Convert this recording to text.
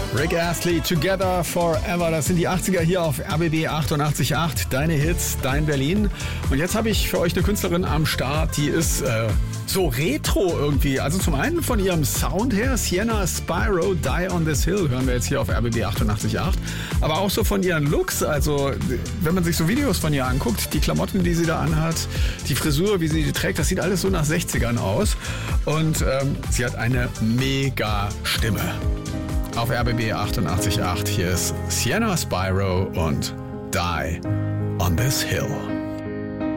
Rick Astley, Together Forever. Das sind die 80er hier auf RBB 88.8. Deine Hits, dein Berlin. Und jetzt habe ich für euch eine Künstlerin am Start, die ist so retro irgendwie. Also zum einen von ihrem Sound her, Sienna Spyro, Die on This Hill, hören wir jetzt hier auf RBB 88.8. Aber auch so von ihren Looks, also wenn man sich so Videos von ihr anguckt, die Klamotten, die sie da anhat, die Frisur, wie sie die trägt, das sieht alles so nach 60ern aus. Und sie hat eine mega Stimme. Auf RBB 88.8, hier ist Sienna Spyro und Die on This Hill.